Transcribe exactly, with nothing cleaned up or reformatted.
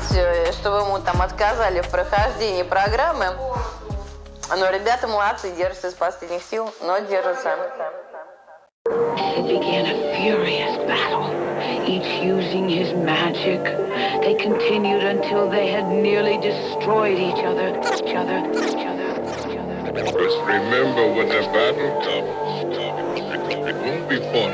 э, чтобы ему там отказали в прохождении программы. Но ребята молодцы, держатся из последних сил, но держатся. It began a furious battle, each using his magic. They continued until they had nearly destroyed each other, each other, each other, each other. Just remember, when the battle comes, it won't be fought